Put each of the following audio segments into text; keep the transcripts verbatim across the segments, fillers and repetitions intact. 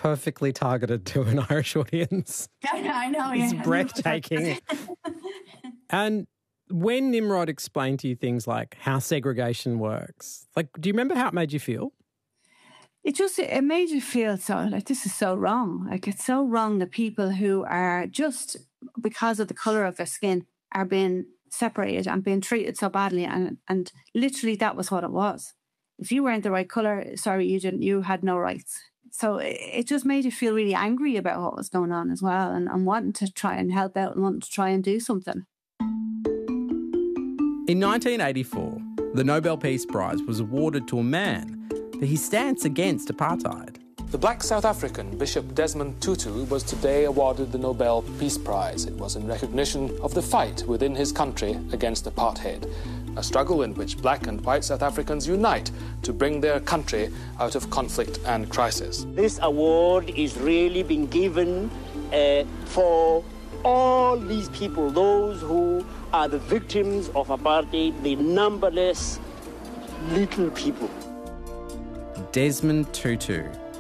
perfectly targeted to an Irish audience. I know, I know. It's yeah. breathtaking. And when Nimrod explained to you things like how segregation works, like, do you remember how it made you feel? It just, it made you feel so, like, this is so wrong. Like, it's so wrong that people who are just, because of the colour of their skin, are being separated and being treated so badly. And, and literally that was what it was. If you weren't the right colour, sorry, you didn't, you had no rights. So it, it just made you feel really angry about what was going on as well, and, and wanting to try and help out and wanting to try and do something. In nineteen eighty-four, the Nobel Peace Prize was awarded to a man for his stance against apartheid. The black South African Bishop Desmond Tutu was today awarded the Nobel Peace Prize. It was in recognition of the fight within his country against apartheid, a struggle in which black and white South Africans unite to bring their country out of conflict and crisis. This award is really being given uh, for all these people, those who are the victims of apartheid, the numberless little people. Desmond Tutu.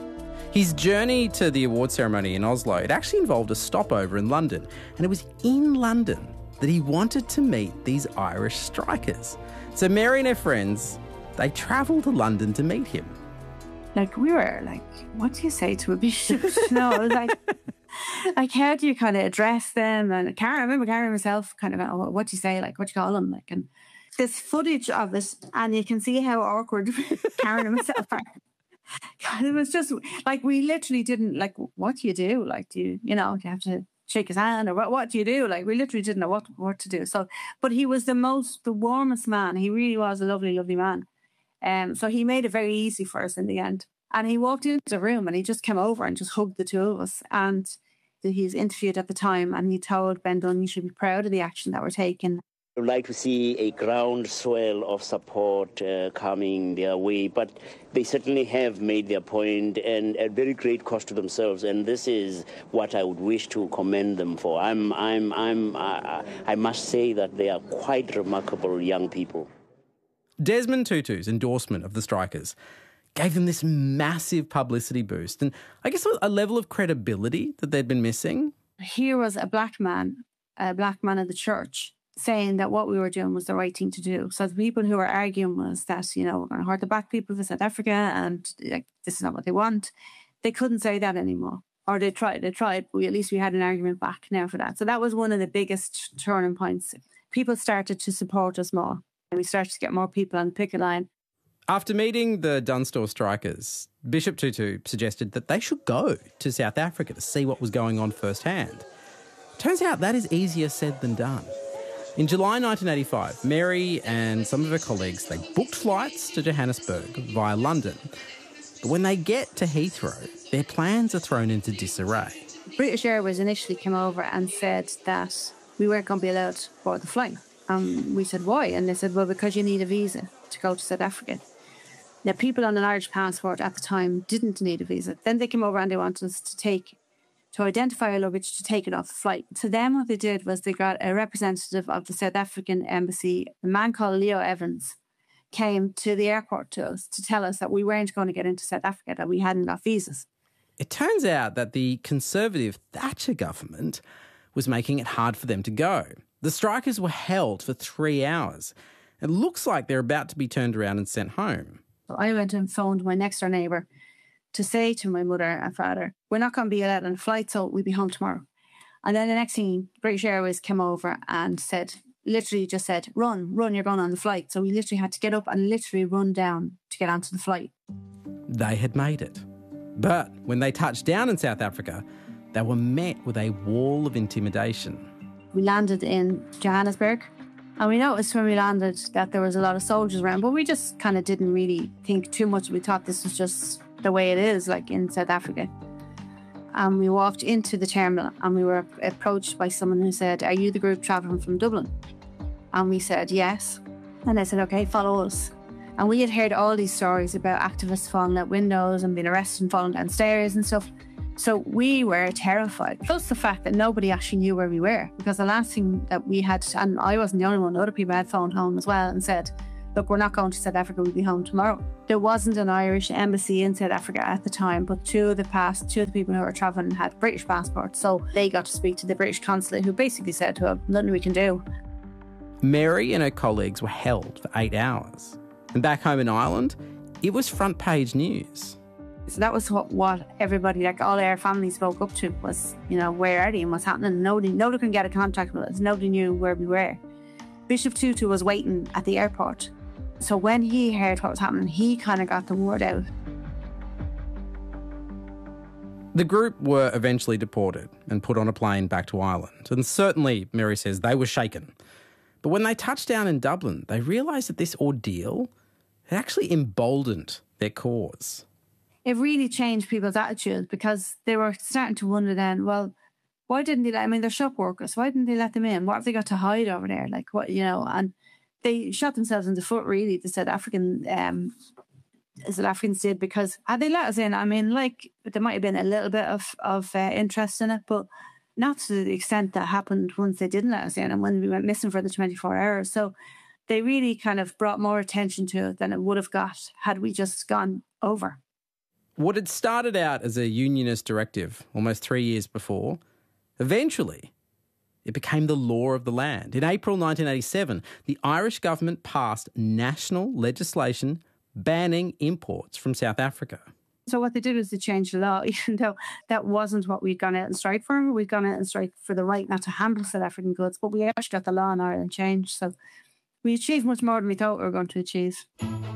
His journey to the award ceremony in Oslo, it actually involved a stopover in London. And it was in London that he wanted to meet these Irish strikers. So Mary and her friends, they travelled to London to meet him. Like, we were like, what do you say to a bishop? No, it was like, like, how do you kind of address them? And Karen, I remember Karen herself kind of, oh, what do you say? Like, what do you call them? Like, and this footage of it, and you can see how awkward Karen and myself are. God, it was just like, we literally didn't, like, what do you do? Like, do you, you know, do you have to shake his hand, or what, what do you do? Like, we literally didn't know what, what to do. So, but he was the most, the warmest man. He really was a lovely, lovely man. Um, so he made it very easy for us in the end. And he walked into the room and he just came over and just hugged the two of us. And he was interviewed at the time, and he told Ben Dunn, you should be proud of the action that we're taking. I would like to see a groundswell of support uh, coming their way, but they certainly have made their point, and at very great cost to themselves. And this is what I would wish to commend them for. I'm, I'm, I'm, uh, I must say that they are quite remarkable young people. Desmond Tutu's endorsement of the strikers gave them this massive publicity boost, and I guess a level of credibility that they'd been missing. Here was a black man, a black man of the church, saying that what we were doing was the right thing to do. So the people who were arguing was that, you know, we're going to hurt the black people of South Africa and, like, this is not what they want. They couldn't say that anymore. Or they tried, they tried, but we, at least we had an argument back now for that. So that was one of the biggest turning points. People started to support us more, and we started to get more people on the picket line. After meeting the Dunstore strikers, Bishop Tutu suggested that they should go to South Africa to see what was going on firsthand. Turns out that is easier said than done. In July nineteen eighty-five, Mary and some of her colleagues, they booked flights to Johannesburg via London. But when they get to Heathrow, their plans are thrown into disarray. British Airways initially came over and said that we weren't going to be allowed to board the flight. Um, we said, why? And they said, well, because you need a visa to go to South Africa. Now, people on an Irish passport at the time didn't need a visa. Then they came over and they wanted us to take to identify our luggage, to take it off the flight. So then what they did was they got a representative of the South African embassy, a man called Leo Evans, came to the airport to us to tell us that we weren't going to get into South Africa, that we hadn't got visas. It turns out that the Conservative Thatcher government was making it hard for them to go. The strikers were held for three hours. It looks like they're about to be turned around and sent home. So I went and phoned my next door neighbour to say to my mother and father, we're not going to be allowed on a flight, so we'll be home tomorrow. And then the next thing, British Airways came over and said, literally just said, run, run, you're going on the flight. So we literally had to get up and literally run down to get onto the flight. They had made it. But when they touched down in South Africa, they were met with a wall of intimidation. We landed in Johannesburg, and we noticed when we landed that there was a lot of soldiers around, but we just kind of didn't really think too much. We thought this was just the way it is, like in South Africa. And we walked into the terminal and we were approached by someone who said, are you the group travelling from Dublin? And we said, yes. And they said, okay, follow us. And we had heard all these stories about activists falling out windows and being arrested and falling downstairs and stuff. So we were terrified. Plus the fact that nobody actually knew where we were, because the last thing that we had, and I wasn't the only one, other people had phoned home as well and said, look, we're not going to South Africa, we'll be home tomorrow. There wasn't an Irish embassy in South Africa at the time, but two of the past, two of the people who were travelling had British passports. So they got to speak to the British consulate, who basically said to them, nothing we can do. Mary and her colleagues were held for eight hours. And back home in Ireland, it was front page news. So that was what, what everybody, like all our family spoke up to was, you know, where are they and what's happening? Nobody, nobody could get in contact with us. Nobody knew where we were. Bishop Tutu was waiting at the airport. So when he heard what was happening, he kind of got the word out. The group were eventually deported and put on a plane back to Ireland. And certainly, Mary says, they were shaken. But when they touched down in Dublin, they realised that this ordeal had actually emboldened their cause. It really changed people's attitudes because they were starting to wonder then, well, why didn't they let, I mean, they're shop workers. Why didn't they let them in? What have they got to hide over there? Like, what, you know, and they shot themselves in the foot, really, the South African, um, South Africans did, because had they let us in, I mean, like, there might have been a little bit of, of uh, interest in it, but not to the extent that happened once they didn't let us in and when we went missing for the twenty-four hours. So they really kind of brought more attention to it than it would have got had we just gone over. What had started out as a unionist directive almost three years before, eventually it became the law of the land. In April nineteen eighty-seven, the Irish government passed national legislation banning imports from South Africa. So what they did was they changed the law, even though that wasn't what we'd gone out and strike for. We'd gone out and strike for the right not to handle South African goods, but we actually got the law in Ireland changed. So we achieved much more than we thought we were going to achieve.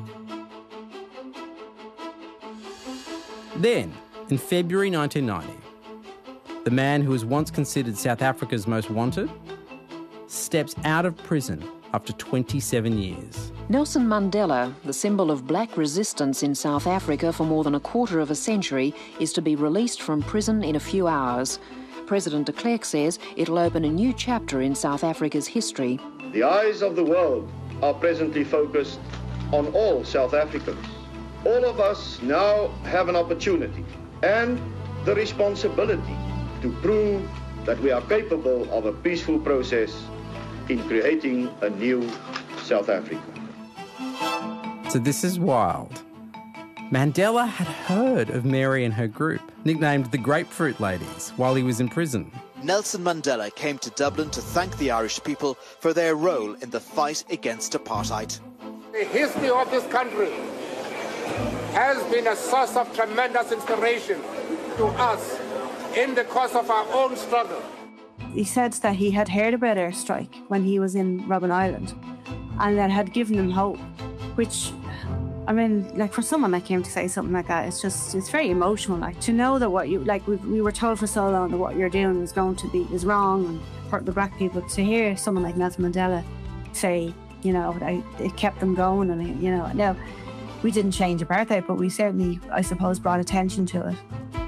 Then, in February nineteen ninety, the man who was once considered South Africa's most wanted steps out of prison after twenty-seven years. Nelson Mandela, the symbol of black resistance in South Africa for more than a quarter of a century, is to be released from prison in a few hours. President de Klerk says it'll open a new chapter in South Africa's history. The eyes of the world are presently focused on all South Africans. All of us now have an opportunity and the responsibility to prove that we are capable of a peaceful process in creating a new South Africa. So this is wild. Mandela had heard of Mary and her group, nicknamed the Grapefruit Ladies, while he was in prison. Nelson Mandela came to Dublin to thank the Irish people for their role in the fight against apartheid. The history of this country has been a source of tremendous inspiration to us in the course of our own struggle. He said that he had heard about our strike when he was in Robben Island and that had given him hope, which, I mean, like for someone like him to say something like that, it's just, it's very emotional. Like to know that what you, like we, we were told for so long that what you're doing was going to be, is wrong and hurt the black people. To hear someone like Nelson Mandela say, you know, that it kept them going and, you know, now we didn't change apartheid, but we certainly, I suppose, brought attention to it.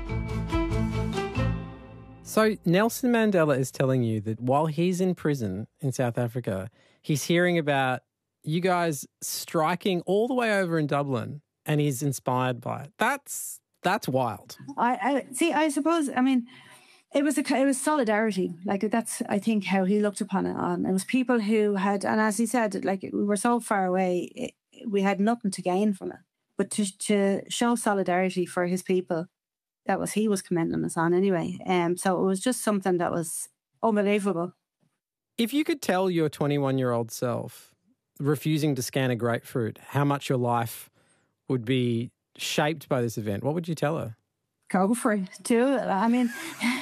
So Nelson Mandela is telling you that while he's in prison in South Africa, he's hearing about you guys striking all the way over in Dublin and he's inspired by it. That's that's wild. I, I see, I suppose, I mean, it was a, it was solidarity. Like that's, I think, how he looked upon it. On it was people who had, and as he said, like we were so far away, it, we had nothing to gain from it. But to to show solidarity for his people, that was he was commending us on anyway. Um, so it was just something that was unbelievable. If you could tell your twenty-one-year-old self, refusing to scan a grapefruit, how much your life would be shaped by this event, what would you tell her? Go for it. Do it. I mean,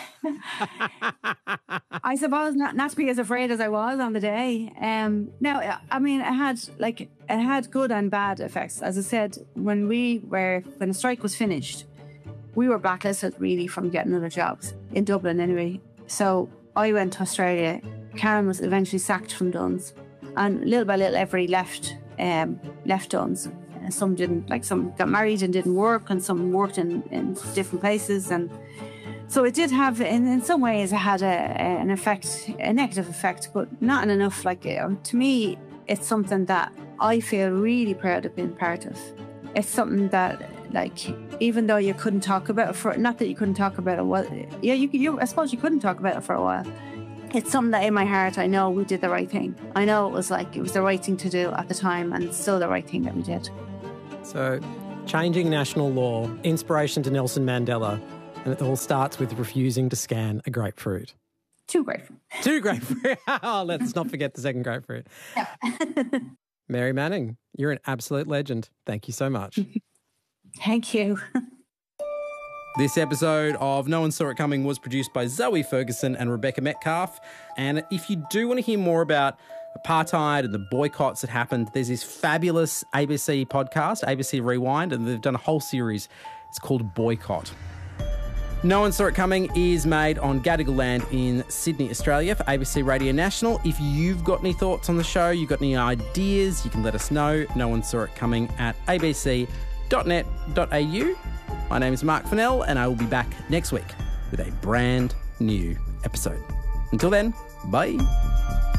I suppose not, not to be as afraid as I was on the day. Um, no, I mean, it had like it had good and bad effects. As I said, when we were when the strike was finished, we were blacklisted really from getting other jobs in Dublin anyway. So I went to Australia. Karen was eventually sacked from Duns, and little by little, everybody left um, left Duns. Some didn't, like some got married and didn't work, and some worked in, in different places. And so it did have, in, in some ways, it had a, an effect, a negative effect, but not enough. Like, uh, to me, it's something that I feel really proud of being part of. It's something that, like, even though you couldn't talk about it for, not that you couldn't talk about it, well, yeah, you, you, I suppose you couldn't talk about it for a while. it's something that in my heart, I know we did the right thing. I know it was like, it was the right thing to do at the time, and it's still the right thing that we did. So, changing national law, inspiration to Nelson Mandela, and it all starts with refusing to scan a grapefruit. Two grapefruit. Two grapefruit. Oh, let's not forget the second grapefruit. Yeah. Mary Manning, you're an absolute legend. Thank you so much. Thank you. This episode of No One Saw It Coming was produced by Zoe Ferguson and Rebecca Metcalf. And if you do want to hear more about apartheid and the boycotts that happened, there's this fabulous A B C podcast, A B C Rewind, and they've done a whole series. It's called Boycott. No One Saw It Coming is made on Gadigal land in Sydney, Australia for A B C Radio National. If you've got any thoughts on the show, you've got any ideas, you can let us know. No One Saw It Coming at a b c dot net dot a u. My name is Mark Fennell, and I will be back next week with a brand new episode. Until then, bye.